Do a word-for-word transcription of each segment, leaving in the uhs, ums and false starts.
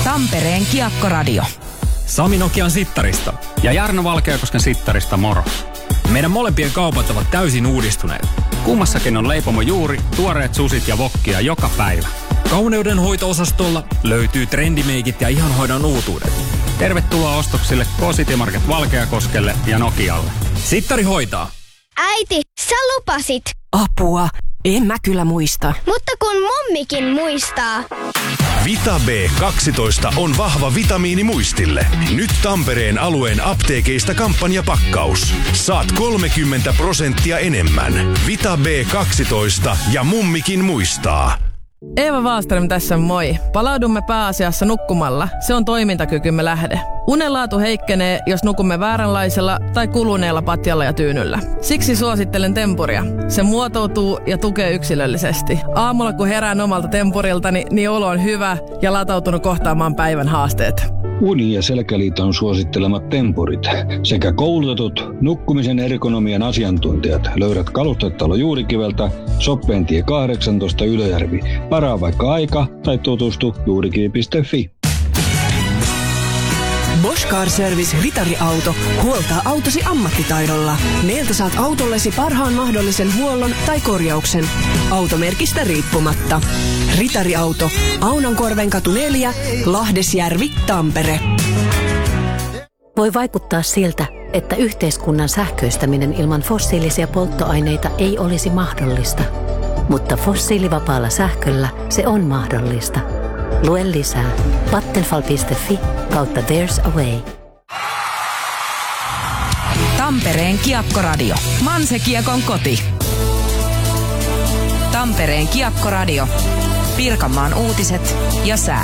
Tampereen Kiekkoradio. Sami Nokian Sittarista ja Jarno Valkeakosken Sittarista moro. Meidän molempien kaupat ovat täysin uudistuneet. Kummassakin on leipomo juuri, tuoreet susit ja wokkia joka päivä. Kauneudenhoito-osastolla löytyy trendimeikit ja ihanhoidon uutuudet. Tervetuloa ostoksille K-City Market Valkeakoskelle ja Nokialle. Sittari hoitaa. Äiti, sä lupasit. Apua, en mä kyllä muista. Mutta kun mummikin muistaa. Vita B kaksitoista on vahva vitamiini muistille. Nyt Tampereen alueen apteekeista kampanjapakkaus. Saat kolmekymmentä prosenttia enemmän. Vita B kaksitoista ja mummikin muistaa. Eeva Wallström tässä moi. Palaudumme pääasiassa nukkumalla. Se on toimintakykymme lähde. Unenlaatu heikkenee, jos nukumme vääränlaisella tai kuluneella patjalla ja tyynyllä. Siksi suosittelen tempuria. Se muotoutuu ja tukee yksilöllisesti. Aamulla kun herään omalta tempuriltani, niin olo on hyvä ja latautunut kohtaamaan päivän haasteet. Uni- ja Selkäliiton suosittelemat tempurit sekä koulutetut nukkumisen ergonomian asiantuntijat löydät Kalustetalo Juurikiveltä, Soppentie kahdeksantoista Ylöjärvi. Varaa vaikka aika tai tutustu juurikivi piste fi. Bosch Car Service Ritariauto huoltaa autosi ammattitaidolla. Meiltä saat autollesi parhaan mahdollisen huollon tai korjauksen. Automerkistä riippumatta. Ritariauto. Aunankorvenkatu neljä, Lahdesjärvi, Tampere. Voi vaikuttaa siltä, että yhteiskunnan sähköistäminen ilman fossiilisia polttoaineita ei olisi mahdollista. Mutta fossiilivapaalla sähköllä se on mahdollista. Lue lisää vattenfall piste fi kautta There's a Way. Tampereen Kiekkoradio. Manse-Kiekon koti. Tampereen Kiekkoradio. Pirkanmaan uutiset ja sää.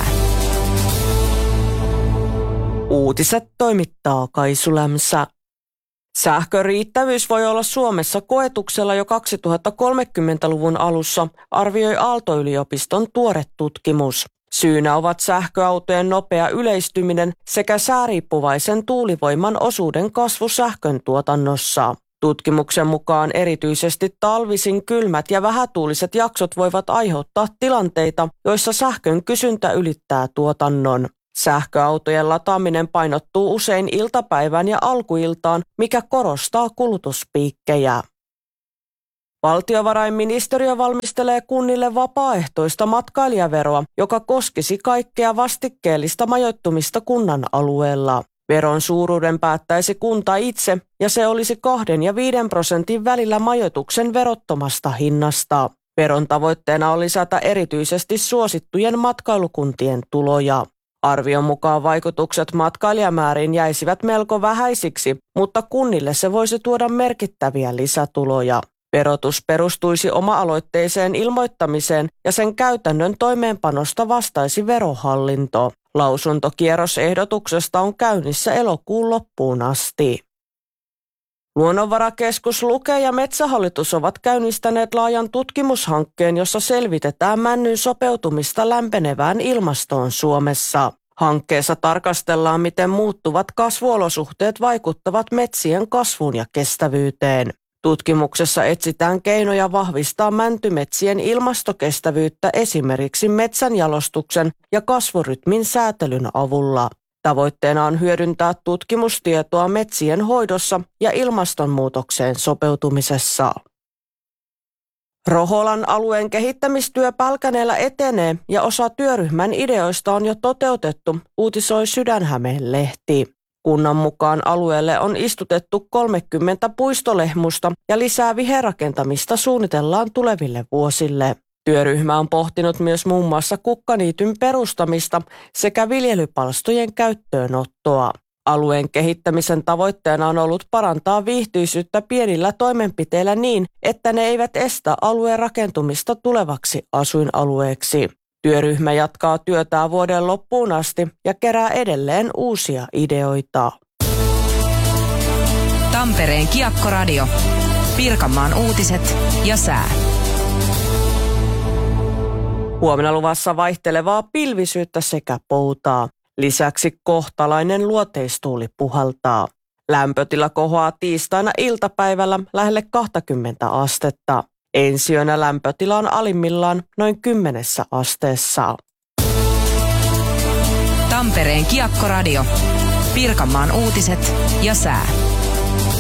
Uutiset toimittaa Kaisu Lämsä. Sähköriittävyys voi olla Suomessa koetuksella jo kaksituhattakolmekymmentäluvun alussa, arvioi Aalto-yliopiston tuore tutkimus. Syynä ovat sähköautojen nopea yleistyminen sekä sääriippuvaisen tuulivoiman osuuden kasvu sähkön tuotannossa. Tutkimuksen mukaan erityisesti talvisin kylmät ja vähätuuliset jaksot voivat aiheuttaa tilanteita, joissa sähkön kysyntä ylittää tuotannon. Sähköautojen lataaminen painottuu usein iltapäivään ja alkuiltaan, mikä korostaa kulutuspiikkejä. Valtiovarainministeriö valmistelee kunnille vapaaehtoista matkailijaveroa, joka koskisi kaikkea vastikkeellista majoittumista kunnan alueella. Veron suuruuden päättäisi kunta itse ja se olisi kahden ja viiden prosentin välillä majoituksen verottomasta hinnasta. Veron tavoitteena on lisätä erityisesti suosittujen matkailukuntien tuloja. Arvion mukaan vaikutukset matkailijamääriin jäisivät melko vähäisiksi, mutta kunnille se voisi tuoda merkittäviä lisätuloja. Verotus perustuisi oma-aloitteiseen ilmoittamiseen ja sen käytännön toimeenpanosta vastaisi Verohallinto. Lausuntokierros ehdotuksesta on käynnissä elokuun loppuun asti. Luonnonvarakeskus Luke ja Metsähallitus ovat käynnistäneet laajan tutkimushankkeen, jossa selvitetään männyn sopeutumista lämpenevään ilmastoon Suomessa. Hankkeessa tarkastellaan, miten muuttuvat kasvuolosuhteet vaikuttavat metsien kasvuun ja kestävyyteen. Tutkimuksessa etsitään keinoja vahvistaa mäntymetsien ilmastokestävyyttä esimerkiksi metsänjalostuksen ja kasvurytmin säätelyn avulla. Tavoitteena on hyödyntää tutkimustietoa metsien hoidossa ja ilmastonmuutokseen sopeutumisessa. Roholan alueen kehittämistyö Pälkäneellä etenee ja osa työryhmän ideoista on jo toteutettu, uutisoi Sydänhämeen-lehti. Kunnan mukaan alueelle on istutettu kolmekymmentä puistolehmusta ja lisää viherrakentamista suunnitellaan tuleville vuosille. Työryhmä on pohtinut myös muun muassa kukkaniityn perustamista sekä viljelypalstojen käyttöönottoa. Alueen kehittämisen tavoitteena on ollut parantaa viihtyisyyttä pienillä toimenpiteillä niin, että ne eivät estä alueen rakentumista tulevaksi asuinalueeksi. Työryhmä jatkaa työtään vuoden loppuun asti ja kerää edelleen uusia ideoita. Tampereen Kiekkoradio. Pirkanmaan uutiset ja sää. Huomenna luvassa vaihtelevaa pilvisyyttä sekä poutaa. Lisäksi kohtalainen luoteistuuli puhaltaa. Lämpötila kohoaa tiistaina iltapäivällä lähelle kaksikymmentä astetta. Ensi yönä lämpötila on alimmillaan noin kymmenessä asteessa. Tampereen Kiekkoradio, Pirkanmaan uutiset ja sää.